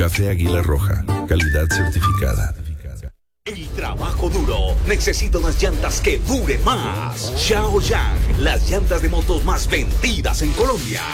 Café Águila Roja, calidad certificada. El trabajo duro necesita unas llantas que duren más. Xiaoyang, las llantas de motos más vendidas en Colombia.